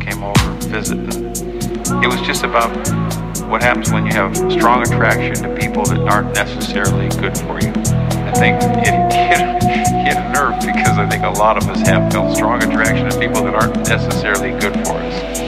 came over to visit. And it was just about what happens when you have strong attraction to people that aren't necessarily good for you. I think it hit a nerve because I think a lot of us have felt strong attraction to people that aren't necessarily good for us.